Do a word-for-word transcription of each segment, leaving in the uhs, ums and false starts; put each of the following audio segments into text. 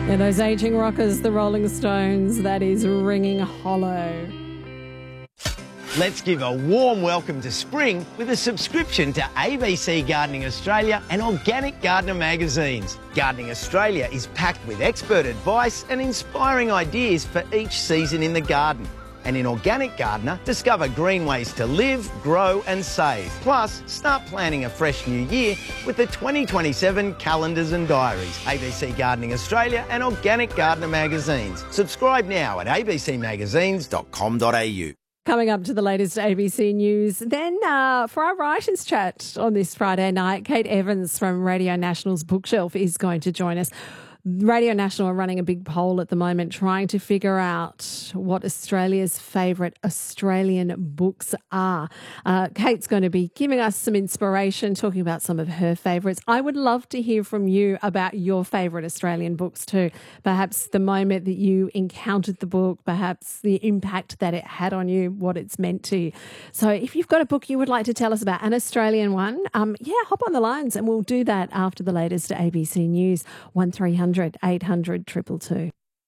Yeah, those ageing rockers, the Rolling Stones, that is ringing hollow. Let's give a warm welcome to spring with a subscription to A B C Gardening Australia and Organic Gardener magazines. Gardening Australia is packed with expert advice and inspiring ideas for each season in the garden. And in Organic Gardener, discover green ways to live, grow and save. Plus, start planning a fresh new year with the twenty twenty-seven calendars and diaries. A B C Gardening Australia and Organic Gardener magazines. Subscribe now at a b c magazines dot com dot a u. Coming up to the latest A B C News. Then uh, for our writers' chat on this Friday night, Kate Evans from Radio National's Bookshelf is going to join us. Radio National are running a big poll at the moment trying to figure out what Australia's favourite Australian books are. Uh, Kate's going to be giving us some inspiration, talking about some of her favourites. I would love to hear from you about your favourite Australian books too. Perhaps the moment that you encountered the book, perhaps the impact that it had on you, what it's meant to you. So if you've got a book you would like to tell us about, an Australian one, um, yeah, hop on the lines and we'll do that after the latest A B C News. one three hundred eight hundred two two two.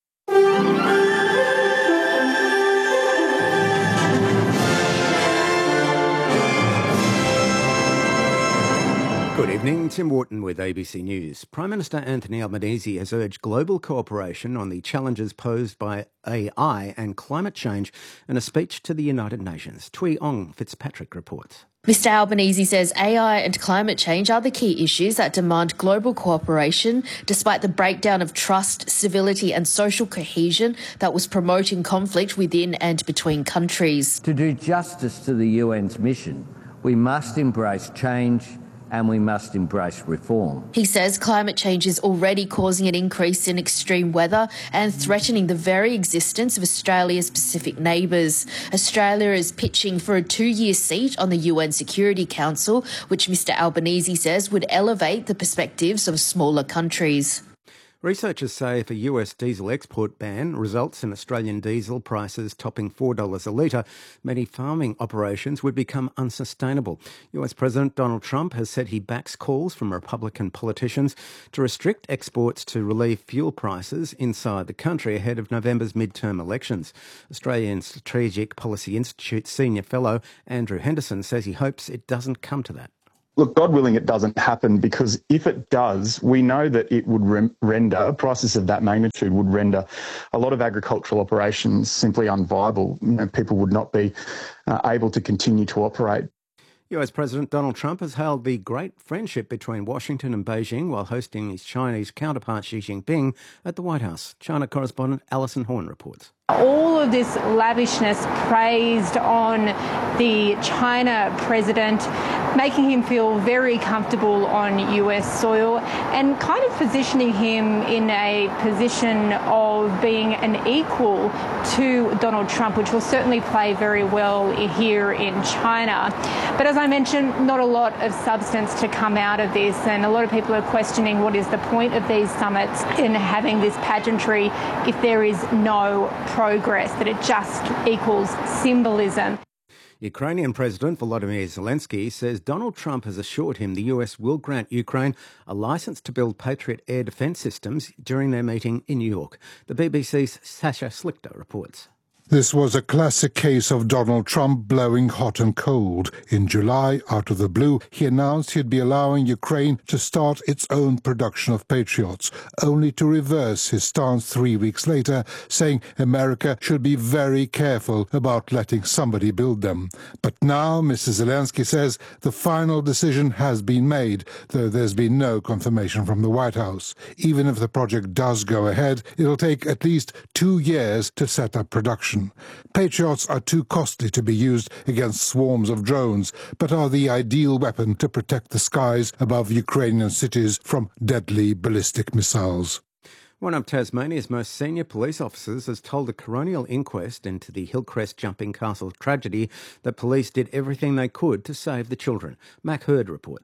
Good evening, Tim Wharton with A B C News. Prime Minister Anthony Albanese has urged global cooperation on the challenges posed by A I and climate change in a speech to the United Nations. Tui Ong Fitzpatrick reports. Mister Albanese says A I and climate change are the key issues that demand global cooperation, despite the breakdown of trust, civility and social cohesion that was promoting conflict within and between countries. To do justice to the U N's mission, we must embrace change and we must embrace reform. He says climate change is already causing an increase in extreme weather and threatening the very existence of Australia's Pacific neighbours. Australia is pitching for a two-year seat on the U N Security Council, which Mister Albanese says would elevate the perspectives of smaller countries. Researchers say if a U S diesel export ban results in Australian diesel prices topping four dollars a litre, many farming operations would become unsustainable. U S President Donald Trump has said he backs calls from Republican politicians to restrict exports to relieve fuel prices inside the country ahead of November's midterm elections. Australian Strategic Policy Institute senior fellow Andrew Henderson says he hopes it doesn't come to that. Look, God willing, it doesn't happen, because if it does, we know that it would rem- render, prices of that magnitude would render a lot of agricultural operations simply unviable. You know, people would not be uh, able to continue to operate. U S President Donald Trump has hailed the great friendship between Washington and Beijing while hosting his Chinese counterpart Xi Jinping at the White House. China correspondent Alison Horn reports. All of this lavishness praised on the China president, making him feel very comfortable on U S soil and kind of positioning him in a position of being an equal to Donald Trump, which will certainly play very well here in China. But as I mentioned, not a lot of substance to come out of this, and a lot of people are questioning what is the point of these summits in having this pageantry if there is no progress, that it just equals symbolism. Ukrainian President Volodymyr Zelensky says Donald Trump has assured him the U S will grant Ukraine a licence to build Patriot air defence systems during their meeting in New York. The B B C's Sasha Slichter reports. This was a classic case of Donald Trump blowing hot and cold. In July, out of the blue, he announced he'd be allowing Ukraine to start its own production of Patriots, only to reverse his stance three weeks later, saying America should be very careful about letting somebody build them. But now, Mister Zelensky says the final decision has been made, though there's been no confirmation from the White House. Even if the project does go ahead, it'll take at least two years to set up production. Patriots are too costly to be used against swarms of drones, but are the ideal weapon to protect the skies above Ukrainian cities from deadly ballistic missiles. One of Tasmania's most senior police officers has told a coronial inquest into the Hillcrest Jumping Castle tragedy that police did everything they could to save the children. Mac Hurd reports.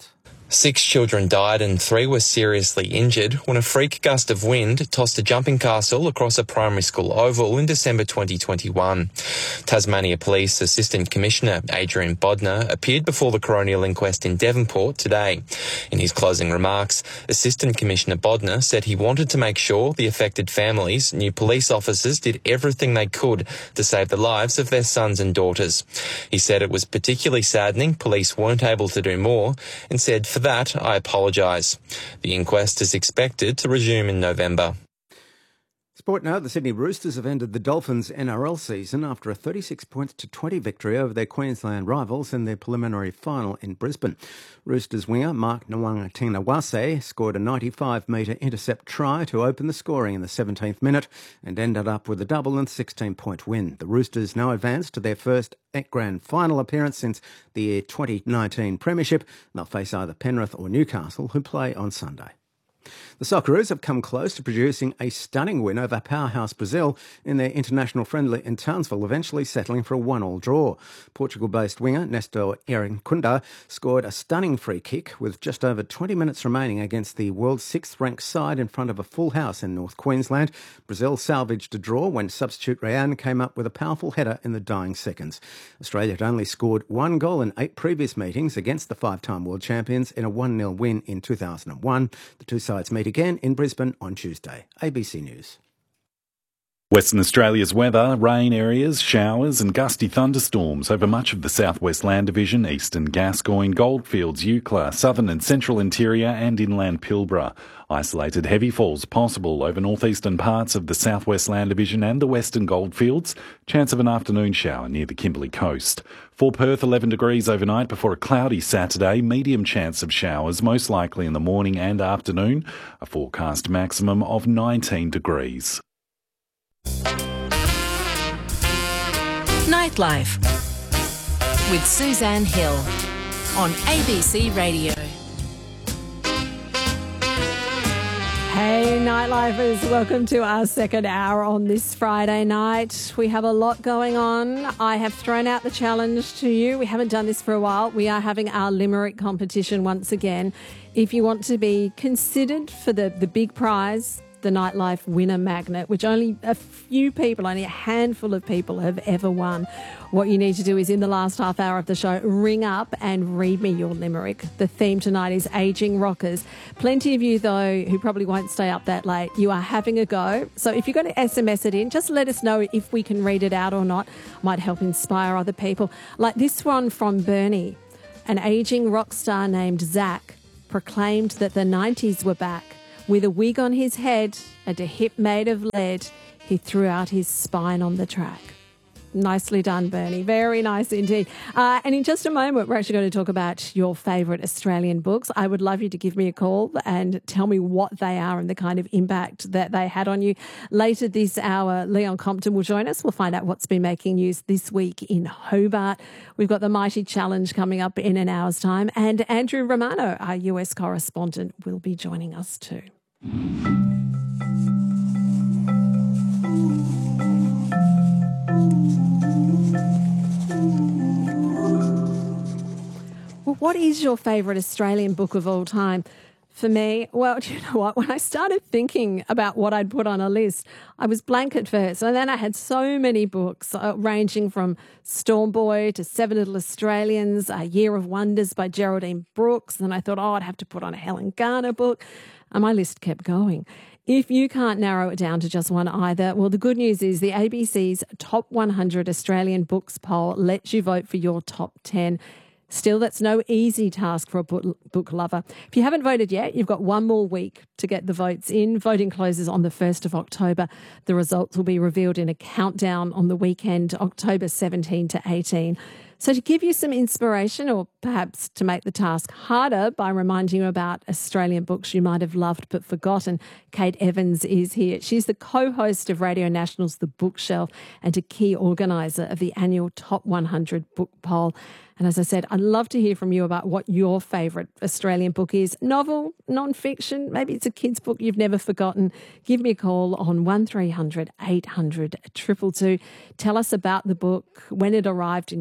Six children died and three were seriously injured when a freak gust of wind tossed a jumping castle across a primary school oval in December twenty twenty-one. Tasmania Police Assistant Commissioner Adrian Bodner appeared before the coronial inquest in Devonport today. In his closing remarks, Assistant Commissioner Bodner said he wanted to make sure the affected families knew police officers did everything they could to save the lives of their sons and daughters. He said it was particularly saddening police weren't able to do more and said, "For that, I apologise." The inquest is expected to resume in November. Sport now, the Sydney Roosters have ended the Dolphins' N R L season after a thirty-six points to twenty victory over their Queensland rivals in their preliminary final in Brisbane. Roosters winger Mark Nawaqanitawase scored a ninety-five metre intercept try to open the scoring in the seventeenth minute and ended up with a double and sixteen-point win. The Roosters now advance to their first grand final appearance since the twenty nineteen Premiership. They'll face either Penrith or Newcastle, who play on Sunday. The Socceroos have come close to producing a stunning win over powerhouse Brazil in their international friendly in Townsville, eventually settling for a one-all draw. Portugal-based winger Nestor Irankunda scored a stunning free kick with just over twenty minutes remaining against the world's sixth-ranked side in front of a full house in North Queensland. Brazil salvaged a draw when substitute Rayan came up with a powerful header in the dying seconds. Australia had only scored one goal in eight previous meetings against the five-time world champions in a one-nil win in two thousand one. The two sides meet again in Brisbane on Tuesday. A B C News. Western Australia's weather, rain areas, showers and gusty thunderstorms over much of the southwest land division, eastern Gascoyne, Goldfields, Eucla, southern and central interior and inland Pilbara. Isolated heavy falls possible over northeastern parts of the southwest land division and the western Goldfields. Chance of an afternoon shower near the Kimberley coast. For Perth, eleven degrees overnight before a cloudy Saturday. Medium chance of showers, most likely in the morning and afternoon. A forecast maximum of nineteen degrees. Nightlife with Suzanne Hill on A B C Radio. Hey Nightlifers, welcome to our second hour on this Friday night. We have a lot going on. I have thrown out the challenge to you. We haven't done this for a while. We are having our Limerick competition once again. If you want to be considered for the, the big prize, the Nightlife Winner Magnet, which only a few people, only a handful of people have ever won. What you need to do is in the last half hour of the show, ring up and read me your limerick. The theme tonight is Ageing Rockers. Plenty of you, though, who probably won't stay up that late, you are having a go. So if you're going to S M S it in, just let us know if we can read it out or not. Might help inspire other people. Like this one from Bernie. An ageing rock star named Zach proclaimed that the nineties were back. With a wig on his head and a hip made of lead, he threw out his spine on the track. Nicely done, Bernie. Very nice indeed. Uh, and in just a moment, we're actually going to talk about your favourite Australian books. I would love you to give me a call and tell me what they are and the kind of impact that they had on you. Later this hour, Leon Compton will join us. We'll find out what's been making news this week in Hobart. We've got the Mighty Challenge coming up in an hour's time. And Andrew Romano, our U S correspondent, will be joining us too. Well, what is your favourite Australian book of all time? For me, well, do you know what? When I started thinking about what I'd put on a list, I was blank at first. And then I had so many books uh, ranging from Storm Boy to Seven Little Australians, A Year of Wonders by Geraldine Brooks. And I thought, oh, I'd have to put on a Helen Garner book. And my list kept going. If you can't narrow it down to just one either, well, the good news is the A B C's Top one hundred Australian Books poll lets you vote for your top ten. Still, that's no easy task for a book lover. If you haven't voted yet, you've got one more week to get the votes in. Voting closes on the first of October. The results will be revealed in a countdown on the weekend, October seventeenth to eighteenth. So to give you some inspiration, or perhaps to make the task harder by reminding you about Australian books you might have loved but forgotten, Kate Evans is here. She's the co-host of Radio National's The Bookshelf and a key organiser of the annual Top one hundred book poll. And as I said, I'd love to hear from you about what your favourite Australian book is. Novel, non-fiction, maybe it's a kid's book you've never forgotten. Give me a call on one three hundred eight hundred two two two. Tell us about the book, when it arrived in your life,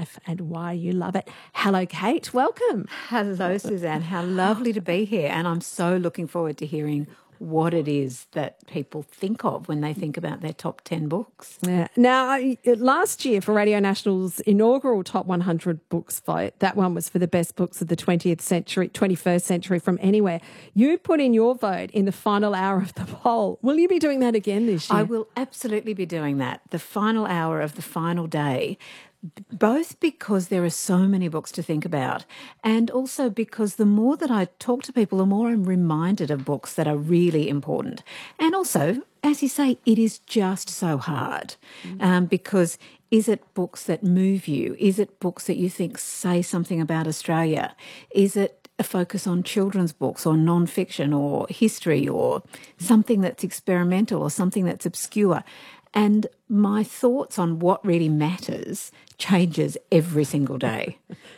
life and why you love it. Hello, Kate. Welcome. Hello, Suzanne. How lovely to be here. And I'm so looking forward to hearing what it is that people think of when they think about their top ten books. Yeah. Now, last year for Radio National's inaugural Top one hundred Books vote, that one was for the best books of the twentieth century, twenty-first century from anywhere. You put in your vote in the final hour of the poll. Will you be doing that again this year? I will absolutely be doing that. The final hour of the final day. Both because there are so many books to think about, and also because the more that I talk to people, the more I'm reminded of books that are really important. And also, as you say, it is just so hard mm. um, because is it books that move you? Is it books that you think say something about Australia? Is it a focus on children's books or non-fiction or history or something that's experimental or something that's obscure? And my thoughts on what really matters changes every single day.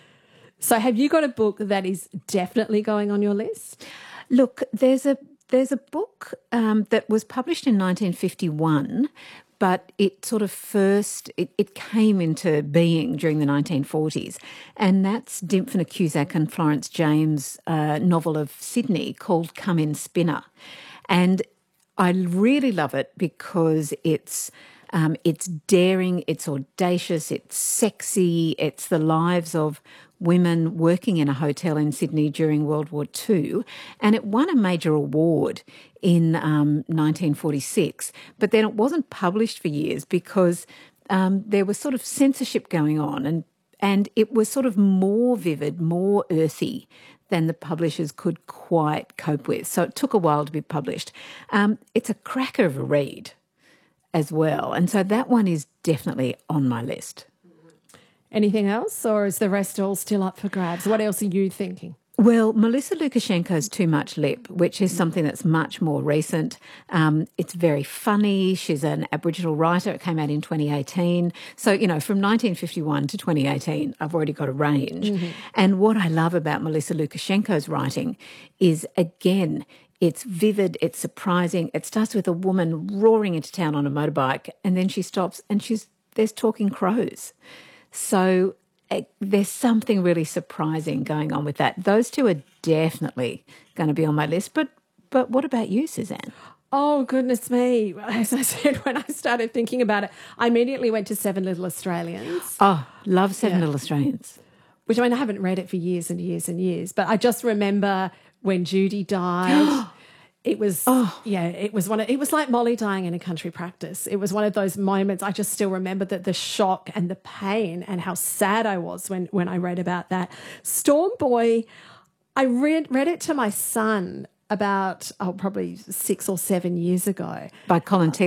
So have you got a book that is definitely going on your list? Look, there's a there's a book um, that was published in nineteen fifty-one, but it sort of first, it, it came into being during the nineteen forties, and that's Dymphna Cusack and Florence James' uh, novel of Sydney called Come In Spinner. And I really love it because it's um, it's daring, it's audacious, it's sexy, it's the lives of women working in a hotel in Sydney during World War Two, and it won a major award in um, nineteen forty-six, but then it wasn't published for years because um, there was sort of censorship going on, and and it was sort of more vivid, more earthy than the publishers could quite cope with. So it took a while to be published. Um, it's a cracker of a read as well. And so that one is definitely on my list. Anything else, or is the rest all still up for grabs? What else are you thinking? Well, Melissa Lukashenko's Too Much Lip, which is something that's much more recent. Um, it's very funny. She's an Aboriginal writer. It came out in twenty eighteen. So, you know, from nineteen fifty-one to twenty eighteen, I've already got a range. Mm-hmm. And what I love about Melissa Lukashenko's writing is, again, it's vivid, it's surprising. It starts with a woman roaring into town on a motorbike, and then she stops and she's there's talking crows. So there's something really surprising going on with that. Those two are definitely going to be on my list. But but what about you, Suzanne? Oh, goodness me. As I said, when I started thinking about it, I immediately went to Seven Little Australians. Oh, love Seven yeah. Little Australians. Which, I mean, I haven't read it for years and years and years, but I just remember when Judy died. It was, oh. yeah, it was one of, it was like Molly dying in a country practice. It was one of those moments. I just still remember that the shock and the pain and how sad I was when, when I read about that. Storm Boy, I read, read it to my son about, oh, probably six or seven years ago. By Colin T.